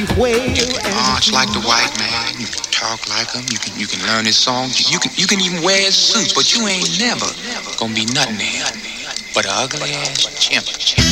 You can march like the white man. You can talk like him. You can learn his songs. You can even wear his suit, but you ain't never gonna be nothing to him but an ugly ass chimp.